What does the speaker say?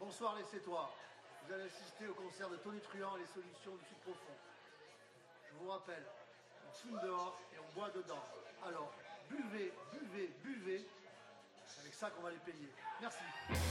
Bonsoir, laissez-toi. Vous allez assister au concert de Tony Truant et les solutions du Sud profond. Je vous rappelle, on fume dehors et on boit dedans. Alors, buvez, buvez, buvez. C'est avec ça qu'on va les payer. Merci.